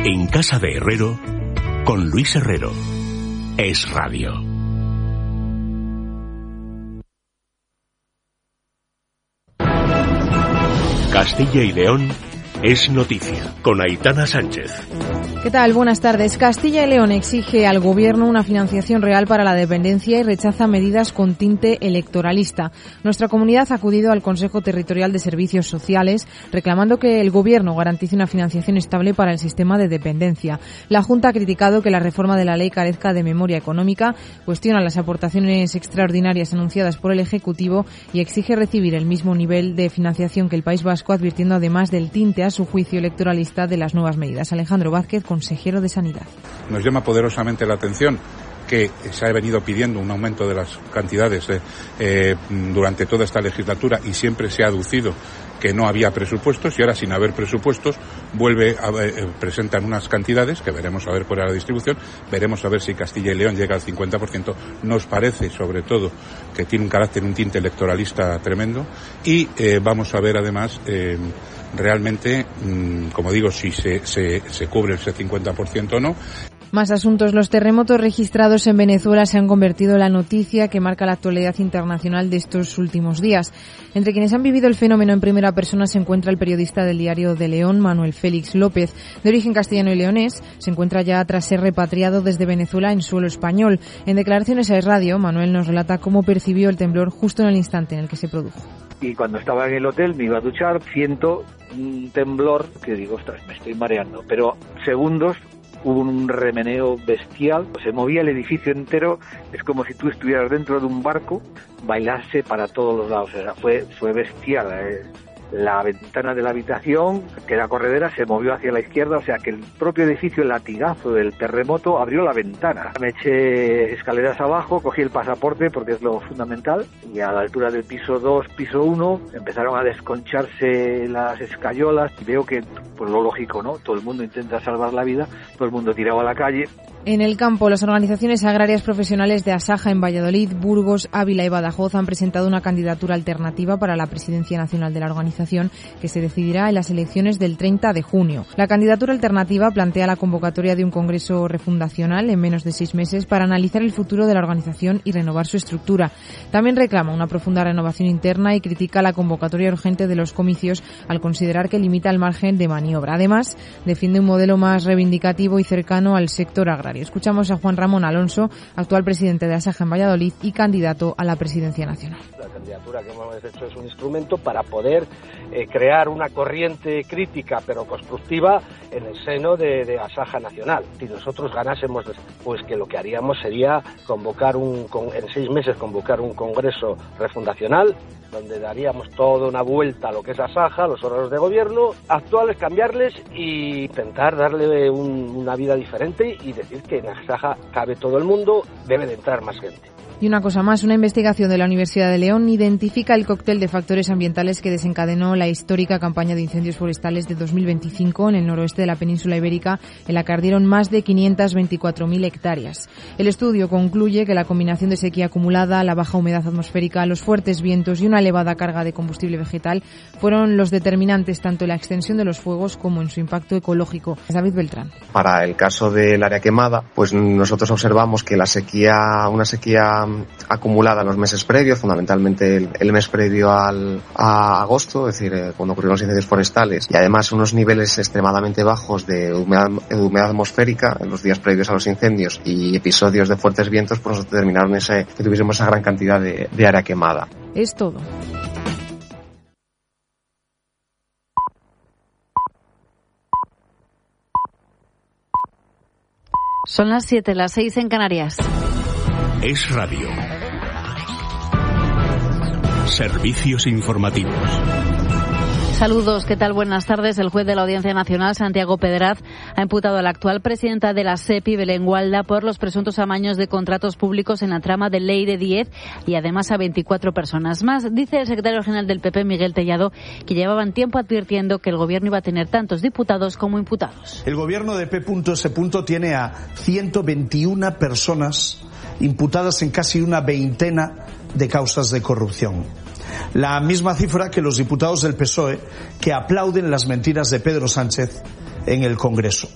En Casa de Herrero, con Luis Herrero. Es Radio. Castilla y León es noticia, con Aitana Sánchez. ¿Qué tal? Buenas tardes. Castilla y León exige al Gobierno una financiación real para la dependencia y rechaza medidas con tinte electoralista. Nuestra comunidad ha acudido al Consejo Territorial de Servicios Sociales reclamando que el Gobierno garantice una financiación estable para el sistema de dependencia. La Junta ha criticado que la reforma de la ley carezca de memoria económica, cuestiona las aportaciones extraordinarias anunciadas por el Ejecutivo y exige recibir el mismo nivel de financiación que el País Vasco, advirtiendo además del tinte, a su juicio, electoralista de las nuevas medidas. Alejandro Vázquez, consejero de Sanidad. Nos llama poderosamente la atención que se ha venido pidiendo un aumento de las cantidades durante toda esta legislatura y siempre se ha aducido que no había presupuestos, y ahora, sin haber presupuestos, presentan unas cantidades que veremos a ver cuál es la distribución, veremos a ver si Castilla y León llega al 50%. Nos parece, sobre todo, que tiene un tinte electoralista tremendo, y vamos a ver además realmente, como digo, si se cubre ese 50% o no. Más asuntos. Los terremotos registrados en Venezuela se han convertido en la noticia que marca la actualidad internacional de estos últimos días. Entre quienes han vivido el fenómeno en primera persona se encuentra el periodista del Diario de León, Manuel Félix López. De origen castellano y leonés, se encuentra ya tras ser repatriado desde Venezuela en suelo español. En declaraciones a Es Radio, Manuel nos relata cómo percibió el temblor justo en el instante en el que se produjo. Y cuando estaba en el hotel me iba a duchar, siento un temblor que digo, ostras, me estoy mareando. Pero segundos, hubo un remeneo bestial, se movía el edificio entero, es como si tú estuvieras dentro de un barco, bailase para todos los lados, o sea, fue bestial. La ventana de la habitación, que era corredera, se movió hacia la izquierda, o sea que el propio edificio, el latigazo del terremoto, abrió la ventana. Me eché escaleras abajo, cogí el pasaporte porque es lo fundamental, y a la altura del piso 2, piso 1, empezaron a desconcharse las escayolas, y veo que, pues lo lógico, ¿no? Todo el mundo intenta salvar la vida, todo el mundo tirado a la calle. En el campo, las organizaciones agrarias profesionales de Asaja en Valladolid, Burgos, Ávila y Badajoz han presentado una candidatura alternativa para la presidencia nacional de la organización, que se decidirá en las elecciones del 30 de junio. La candidatura alternativa plantea la convocatoria de un congreso refundacional en menos de 6 meses para analizar el futuro de la organización y renovar su estructura. También reclama una profunda renovación interna y critica la convocatoria urgente de los comicios al considerar que limita el margen de maniobra. Además, defiende un modelo más reivindicativo y cercano al sector agrario. Escuchamos a Juan Ramón Alonso, actual presidente de Asaja en Valladolid y candidato a la presidencia nacional. La candidatura que hemos hecho es un instrumento para poder crear una corriente crítica pero constructiva en el seno de Asaja Nacional. Si nosotros ganásemos, pues que lo que haríamos sería en 6 meses convocar un congreso refundacional donde daríamos toda una vuelta a lo que es Asaja, los órganos de gobierno actuales, cambiarles e intentar darle una vida diferente y decir que en Asaja cabe todo el mundo, debe de entrar más gente. Y una cosa más, una investigación de la Universidad de León identifica el cóctel de factores ambientales que desencadenó la histórica campaña de incendios forestales de 2025 en el noroeste de la península ibérica, en la que ardieron más de 524.000 hectáreas. El estudio concluye que la combinación de sequía acumulada, la baja humedad atmosférica, los fuertes vientos y una elevada carga de combustible vegetal fueron los determinantes tanto en la extensión de los fuegos como en su impacto ecológico. David Beltrán. Para el caso del área quemada, pues nosotros observamos que una sequía acumulada en los meses previos, fundamentalmente el mes previo a agosto, es decir, cuando ocurrieron los incendios forestales, y además unos niveles extremadamente bajos de humedad atmosférica en los días previos a los incendios y episodios de fuertes vientos, pues nos determinaron que tuviésemos esa gran cantidad de área quemada. Es todo. Son las 7, las 6 en Canarias. Es Radio. Servicios informativos. Saludos, ¿qué tal? Buenas tardes. El juez de la Audiencia Nacional, Santiago Pedraz, ha imputado a la actual presidenta de la SEPI, Belén Gualda, por los presuntos amaños de contratos públicos en la trama de Ley de 10 y además a 24 personas más. Dice el secretario general del PP, Miguel Tellado, que llevaban tiempo advirtiendo que el gobierno iba a tener tantos diputados como imputados. El gobierno de P.S. tiene a 121 personas imputadas en casi una veintena de causas de corrupción. La misma cifra que los diputados del PSOE que aplauden las mentiras de Pedro Sánchez en el Congreso.